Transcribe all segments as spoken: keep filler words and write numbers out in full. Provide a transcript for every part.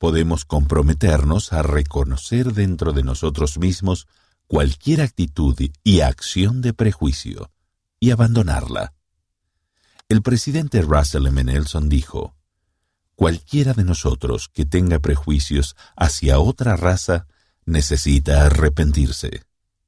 podemos comprometernos a reconocer dentro de nosotros mismos cualquier actitud y acción de prejuicio y abandonarla. El presidente Russell M. Nelson dijo: cualquiera de nosotros que tenga prejuicios hacia otra raza necesita arrepentirse.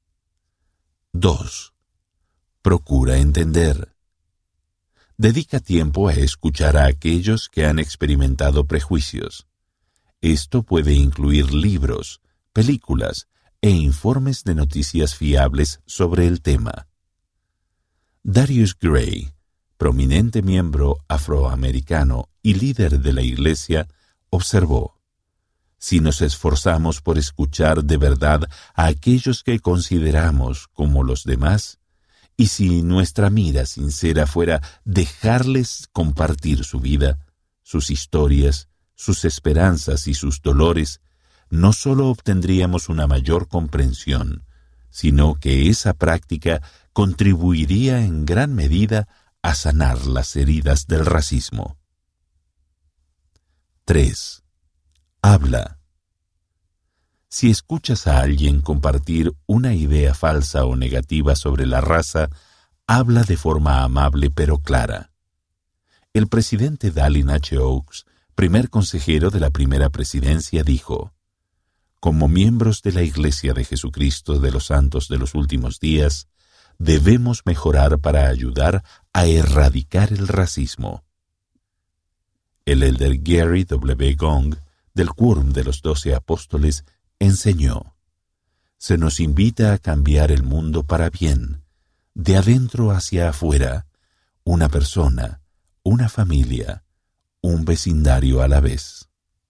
dos. Procura entender. Dedica tiempo a escuchar a aquellos que han experimentado prejuicios. Esto puede incluir libros, películas e informes de noticias fiables sobre el tema. Darius Gray, prominente miembro afroamericano y líder de la Iglesia, observó: si nos esforzamos por escuchar de verdad a aquellos que consideramos como los demás, y si nuestra mira sincera fuera dejarles compartir su vida, sus historias, sus esperanzas y sus dolores, no solo obtendríamos una mayor comprensión, sino que esa práctica contribuiría en gran medida a sanar las heridas del racismo. tres. Habla. Si escuchas a alguien compartir una idea falsa o negativa sobre la raza, habla de forma amable pero clara. El presidente Dallin H. Oaks, primer consejero de la primera presidencia, dijo: como miembros de la Iglesia de Jesucristo de los Santos de los Últimos Días, debemos mejorar para ayudar a erradicar el racismo. El elder Gary W. Gong, del Quórum de los Doce Apóstoles, enseñó: se nos invita a cambiar el mundo para bien, de adentro hacia afuera, una persona, una familia, un vecindario a la vez.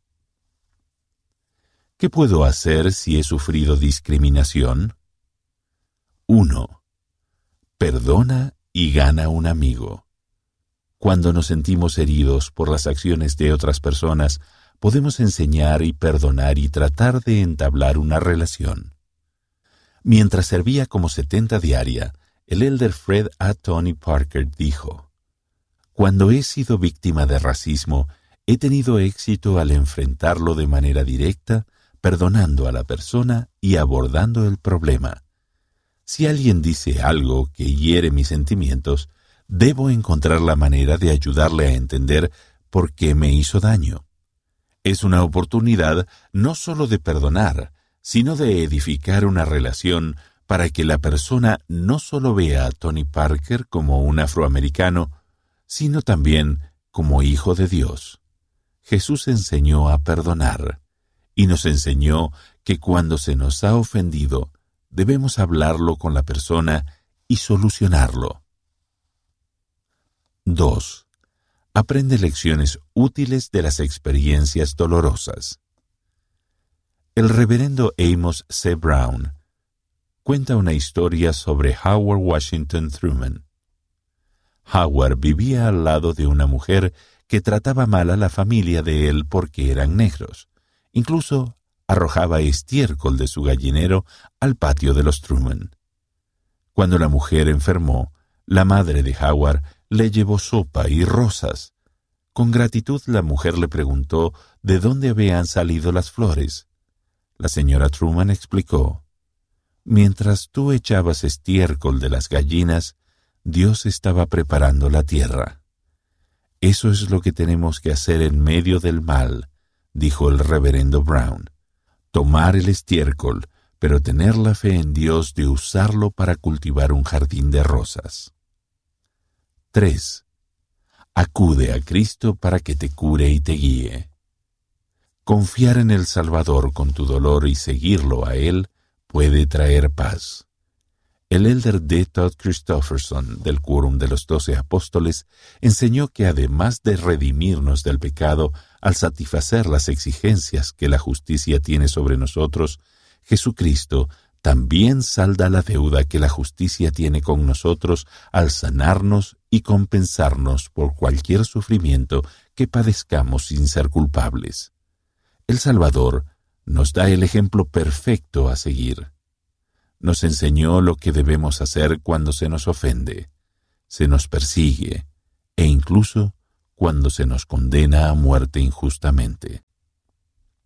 ¿Qué puedo hacer si he sufrido discriminación? uno. Perdona y gana un amigo. Cuando nos sentimos heridos por las acciones de otras personas, podemos enseñar y perdonar y tratar de entablar una relación. Mientras servía como setenta diaria, el elder Fred A. Tony Parker dijo: cuando he sido víctima de racismo, he tenido éxito al enfrentarlo de manera directa, perdonando a la persona y abordando el problema. Si alguien dice algo que hiere mis sentimientos, debo encontrar la manera de ayudarle a entender por qué me hizo daño. Es una oportunidad no solo de perdonar, sino de edificar una relación para que la persona no solo vea a Tony Parker como un afroamericano, sino también como hijo de Dios. Jesús enseñó a perdonar, y nos enseñó que cuando se nos ha ofendido, debemos hablarlo con la persona y solucionarlo. dos. Aprende lecciones útiles de las experiencias dolorosas. El reverendo Amos C. Brown cuenta una historia sobre Howard Washington Truman. Howard vivía al lado de una mujer que trataba mal a la familia de él porque eran negros. Incluso arrojaba estiércol de su gallinero al patio de los Truman. Cuando la mujer enfermó, la madre de Howard le llevó sopa y rosas. Con gratitud la mujer le preguntó de dónde habían salido las flores. La señora Truman explicó: mientras tú echabas estiércol de las gallinas, Dios estaba preparando la tierra. Eso es lo que tenemos que hacer en medio del mal, dijo el reverendo Brown. Tomar el estiércol, pero tener la fe en Dios de usarlo para cultivar un jardín de rosas. tres. Acude a Cristo para que te cure y te guíe. Confiar en el Salvador con tu dolor y seguirlo a Él puede traer paz. El elder D. Todd Christofferson, del Quórum de los Doce Apóstoles, enseñó que además de redimirnos del pecado al satisfacer las exigencias que la justicia tiene sobre nosotros, Jesucristo también salda la deuda que la justicia tiene con nosotros al sanarnos y compensarnos por cualquier sufrimiento que padezcamos sin ser culpables. El Salvador nos da el ejemplo perfecto a seguir. Nos enseñó lo que debemos hacer cuando se nos ofende, se nos persigue e incluso cuando se nos condena a muerte injustamente.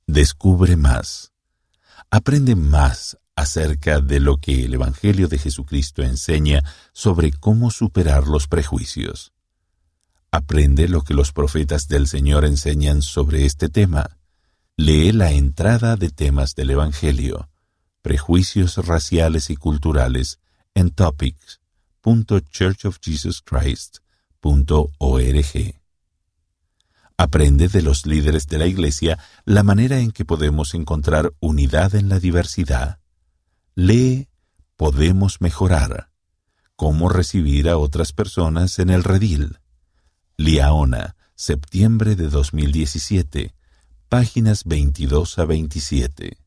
Descubre más. Aprende más acerca de lo que el Evangelio de Jesucristo enseña sobre cómo superar los prejuicios. Aprende lo que los profetas del Señor enseñan sobre este tema. Lee la entrada de temas del Evangelio, prejuicios raciales y culturales, en topics punto church of jesus christ punto org. Aprende de los líderes de la Iglesia la manera en que podemos encontrar unidad en la diversidad. Lee Podemos Mejorar. Cómo recibir a otras personas en el redil. Liaona, septiembre de dos mil diecisiete, páginas veintidós a veintisiete.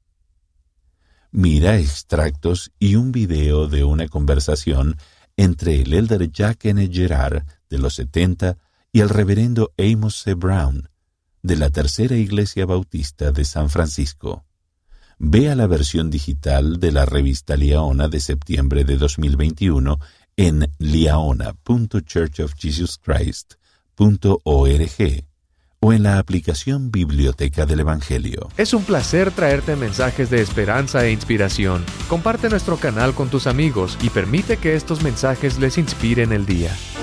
Mira extractos y un video de una conversación entre el elder Jack N. Gerard de los setenta y el reverendo Amos C. Brown de la Tercera Iglesia Bautista de San Francisco. Vea la versión digital de la revista Liaona de septiembre de dos mil veintiuno en liaona punto church of jesus christ punto org o en la aplicación Biblioteca del Evangelio. Es un placer traerte mensajes de esperanza e inspiración. Comparte nuestro canal con tus amigos y permite que estos mensajes les inspiren el día.